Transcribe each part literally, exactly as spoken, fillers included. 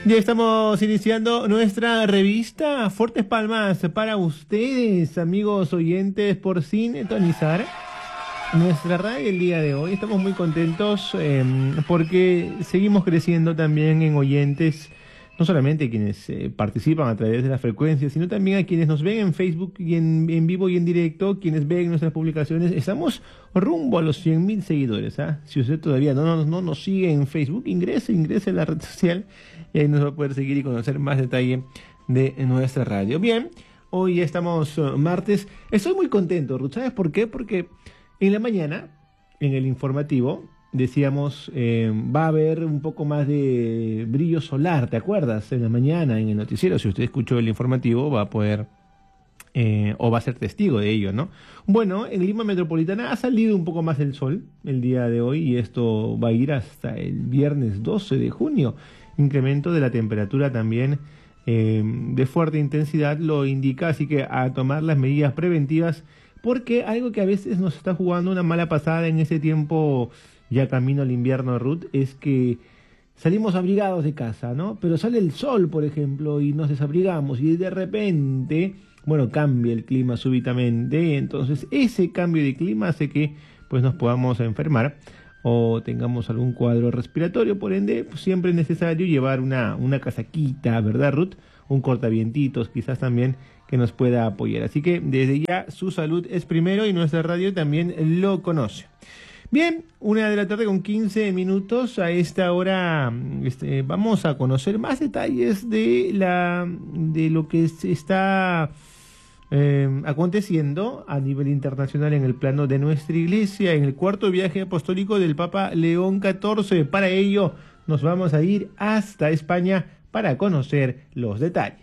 Ya estamos iniciando nuestra revista. Fuertes palmas para ustedes, amigos oyentes, por sintonizar nuestra radio el día de hoy. Estamos muy contentos eh, porque seguimos creciendo también en oyentes, no solamente quienes eh, participan a través de la frecuencia, sino también a quienes nos ven en Facebook y en, en vivo y en directo, quienes ven nuestras publicaciones. Estamos rumbo a los cien mil seguidores. ¿eh? Si usted todavía no, no, no nos sigue en Facebook, ingrese, ingrese a la red social y ahí nos va a poder seguir y conocer más detalle de nuestra radio. Bien, hoy ya estamos uh, martes. Estoy muy contento, Ruth. ¿Sabes por qué? Porque en la mañana, en el informativo, decíamos, eh, va a haber un poco más de brillo solar, ¿te acuerdas? En la mañana, en el noticiero, si usted escuchó el informativo, va a poder, eh, o va a ser testigo de ello, ¿no? Bueno, en Lima Metropolitana ha salido un poco más el sol el día de hoy y esto va a ir hasta el viernes doce de junio. Incremento de la temperatura también eh, de fuerte intensidad lo indica, así que a tomar las medidas preventivas, porque algo que a veces nos está jugando una mala pasada en ese tiempo ya camino al invierno, Ruth, es que salimos abrigados de casa, ¿no? Pero sale el sol, por ejemplo, y nos desabrigamos y de repente, bueno, cambia el clima súbitamente, entonces ese cambio de clima hace que pues nos podamos enfermar o tengamos algún cuadro respiratorio, por ende, pues, siempre es necesario llevar una, una casaquita, ¿verdad, Ruth? Un cortavientitos, quizás también, que nos pueda apoyar. Así que desde ya su salud es primero y nuestra radio también lo conoce. Bien, una de la tarde con quince minutos. A esta hora este, vamos a conocer más detalles de la de lo que se está eh, aconteciendo a nivel internacional en el plano de nuestra iglesia, en el cuarto viaje apostólico del Papa León catorce. Para ello nos vamos a ir hasta España para conocer los detalles.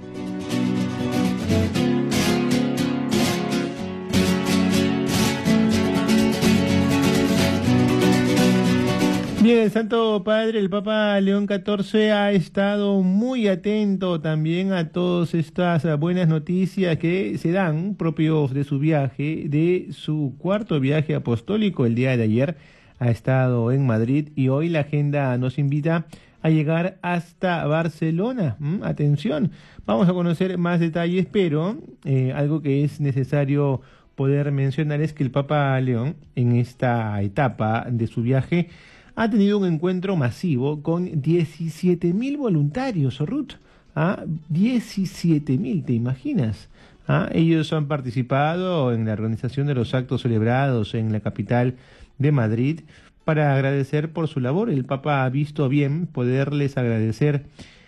Bien, el Santo Padre, el Papa León catorce, ha estado muy atento también a todas estas buenas noticias que se dan propios de su viaje, de su cuarto viaje apostólico. El día de ayer ha estado en Madrid y hoy la agenda nos invita a llegar hasta Barcelona. ¿Mm? Atención, vamos a conocer más detalles, pero eh, algo que es necesario poder mencionar es que el Papa León, en esta etapa de su viaje, ha tenido un encuentro masivo con diecisiete mil voluntarios, Ruth. ¿Ah? diecisiete mil, ¿te imaginas? ¿Ah? Ellos han participado en la organización de los actos celebrados en la capital de Madrid para agradecer por su labor. El Papa ha visto bien poderles agradecer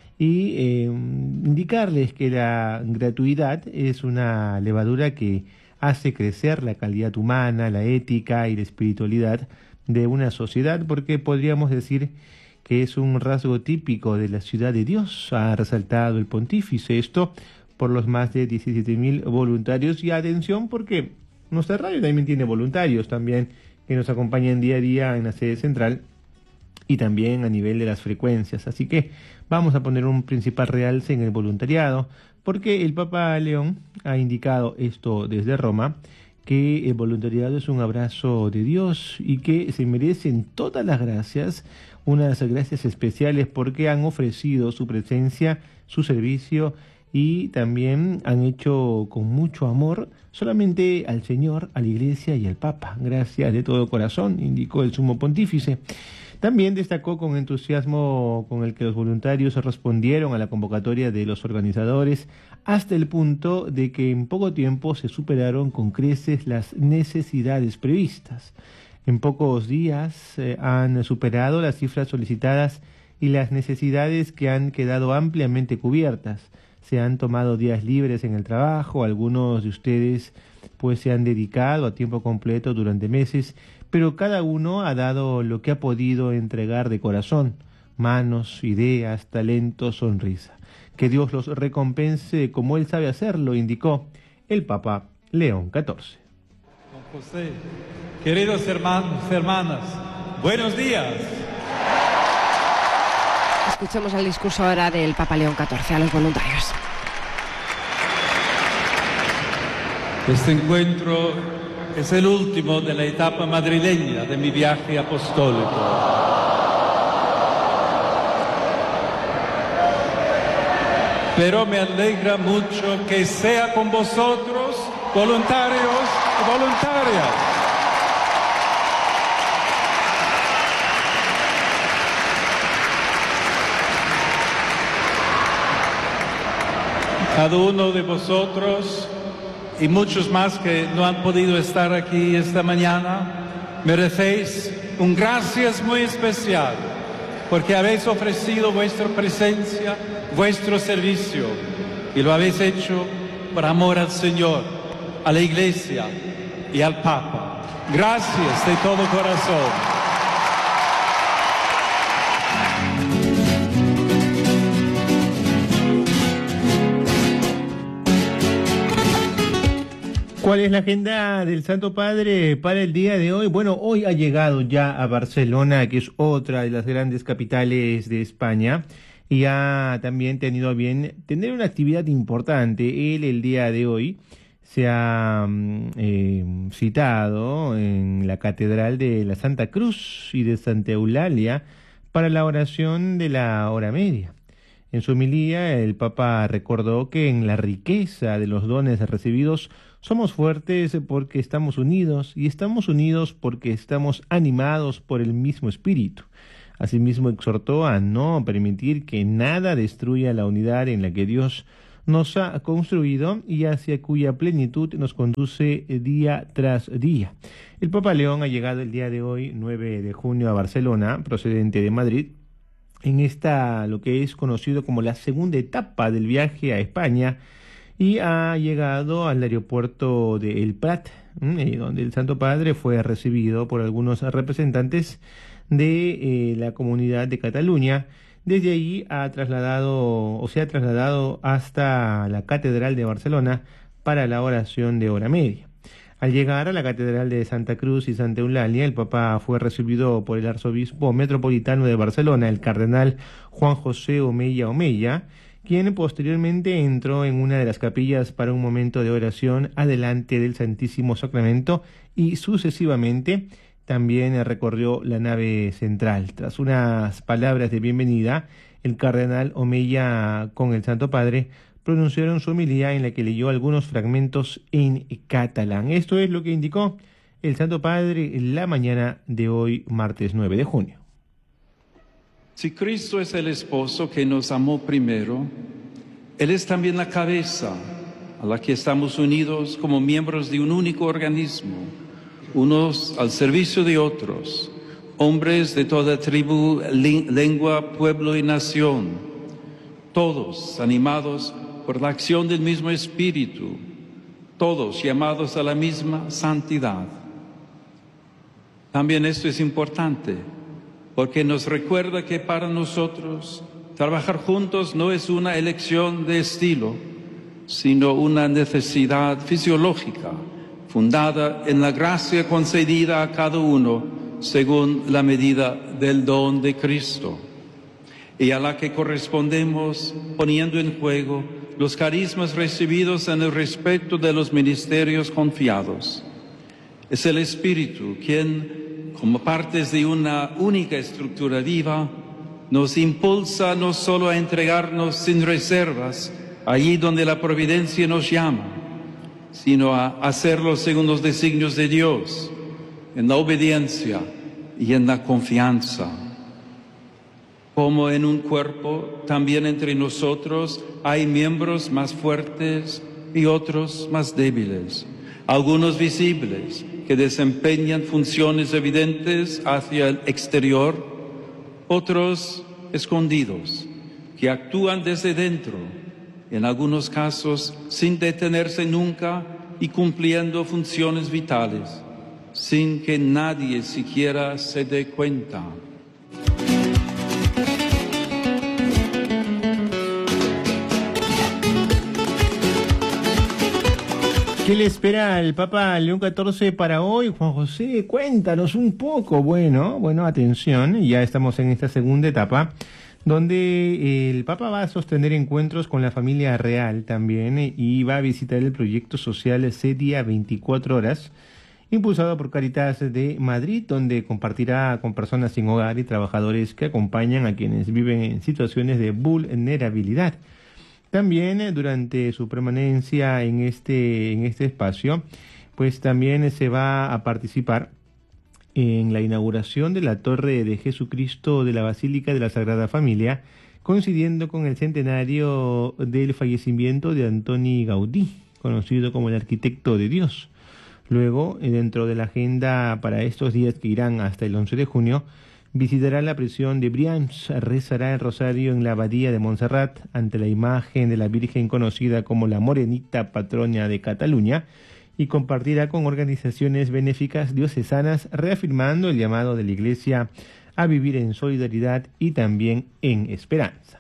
y eh, indicarles que la gratuidad es una levadura que hace crecer la calidad humana, la ética y la espiritualidad de una sociedad, porque podríamos decir que es un rasgo típico de la ciudad de Dios, ha resaltado el pontífice. Esto por los más de diecisiete mil voluntarios. Y atención, porque nuestra radio también tiene voluntarios también que nos acompañan día a día en la sede central y también a nivel de las frecuencias. Así que vamos a poner un principal realce en el voluntariado, porque el Papa León ha indicado esto desde Roma, que el voluntariado es un abrazo de Dios y que se merecen todas las gracias, unas gracias especiales porque han ofrecido su presencia, su servicio y también han hecho con mucho amor solamente al Señor, a la Iglesia y al Papa. Gracias de todo corazón, indicó el sumo pontífice. También destacó con entusiasmo con el que los voluntarios respondieron a la convocatoria de los organizadores, hasta el punto de que en poco tiempo se superaron con creces las necesidades previstas. En pocos días eh, han superado las cifras solicitadas y las necesidades que han quedado ampliamente cubiertas. Se han tomado días libres en el trabajo, algunos de ustedes pues se han dedicado a tiempo completo durante meses, pero cada uno ha dado lo que ha podido entregar de corazón: manos, ideas, talento, sonrisa. Que Dios los recompense como Él sabe hacerlo, indicó el Papa León catorce. Don José, queridos hermanos, hermanas, buenos días. Escuchemos el discurso ahora del Papa León catorce a los voluntarios. Este encuentro es el último de la etapa madrileña de mi viaje apostólico. pero me alegra mucho que sea con vosotros, voluntarios y voluntarias. Cada uno de vosotros y muchos más que no han podido estar aquí esta mañana, merecéis un gracias muy especial porque habéis ofrecido vuestra presencia, vuestro servicio y lo habéis hecho por amor al Señor, a la Iglesia y al Papa. Gracias de todo corazón. ¿Cuál es la agenda del Santo Padre para el día de hoy? Bueno, hoy ha llegado ya a Barcelona, que es otra de las grandes capitales de España, y ha también tenido a bien tener una actividad importante. Él el día de hoy se ha eh, citado en la Catedral de la Santa Cruz y de Santa Eulalia para la oración de la hora media. En su homilía, el Papa recordó que en la riqueza de los dones recibidos somos fuertes porque estamos unidos y estamos unidos porque estamos animados por el mismo espíritu. Asimismo, exhortó a no permitir que nada destruya la unidad en la que Dios nos ha construido y hacia cuya plenitud nos conduce día tras día. El Papa León ha llegado el día de hoy, nueve de junio, a Barcelona, procedente de Madrid, en esta, lo que es conocido como la segunda etapa del viaje a España, y ha llegado al aeropuerto de El Prat, eh, donde el Santo Padre fue recibido por algunos representantes de eh, la comunidad de Cataluña. Desde allí ha trasladado, o se ha trasladado hasta la Catedral de Barcelona para la oración de hora media. Al llegar a la Catedral de Santa Cruz y Santa Eulalia, el Papa fue recibido por el arzobispo metropolitano de Barcelona, el cardenal Juan José Omeya Omeya, quien posteriormente entró en una de las capillas para un momento de oración adelante del Santísimo Sacramento y sucesivamente también recorrió la nave central. Tras unas palabras de bienvenida, el cardenal Omeya con el Santo Padre pronunciaron su homilía en la que leyó algunos fragmentos en catalán. Esto es lo que indicó el Santo Padre en la mañana de hoy, martes nueve de junio. Si Cristo es el esposo que nos amó primero, Él es también la cabeza a la que estamos unidos como miembros de un único organismo, unos al servicio de otros, hombres de toda tribu, lengua, pueblo y nación, todos animados por la acción del mismo Espíritu, todos llamados a la misma santidad. También esto es importante, porque nos recuerda que para nosotros trabajar juntos no es una elección de estilo, sino una necesidad fisiológica, fundada en la gracia concedida a cada uno según la medida del don de Cristo, y a la que correspondemos poniendo en juego los carismas recibidos en el respeto de los ministerios confiados. Es el Espíritu quien, como partes de una única estructura viva, nos impulsa no solo a entregarnos sin reservas allí donde la providencia nos llama, sino a hacerlo según los designios de Dios, en la obediencia y en la confianza. Como en un cuerpo, también entre nosotros hay miembros más fuertes y otros más débiles, algunos visibles, que desempeñan funciones evidentes hacia el exterior, otros escondidos, que actúan desde dentro, en algunos casos sin detenerse nunca y cumpliendo funciones vitales, sin que nadie siquiera se dé cuenta. ¿Qué le espera al Papa León catorce para hoy, Juan José? Cuéntanos un poco. Bueno, bueno, atención, ya estamos en esta segunda etapa, donde el Papa va a sostener encuentros con la familia real también y va a visitar el proyecto social Sedia veinticuatro horas, impulsado por Cáritas de Madrid, donde compartirá con personas sin hogar y trabajadores que acompañan a quienes viven en situaciones de vulnerabilidad. También eh, durante su permanencia en este, en este espacio, pues también eh, se va a participar en la inauguración de la Torre de Jesucristo de la Basílica de la Sagrada Familia, coincidiendo con el centenario del fallecimiento de Antoni Gaudí, conocido como el arquitecto de Dios. Luego, dentro de la agenda para estos días que irán hasta el once de junio, visitará la prisión de Brians, rezará el rosario en la abadía de Montserrat ante la imagen de la Virgen conocida como la Morenita, patrona de Cataluña, y compartirá con organizaciones benéficas diocesanas, reafirmando el llamado de la Iglesia a vivir en solidaridad y también en esperanza.